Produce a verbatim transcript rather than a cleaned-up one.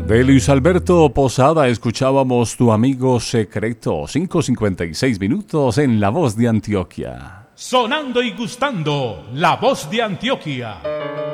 De Luis Alberto Posada escuchábamos Tu Amigo Secreto, cinco cincuenta y seis minutos en La Voz de Antioquia. Sonando y gustando, La Voz de Antioquia.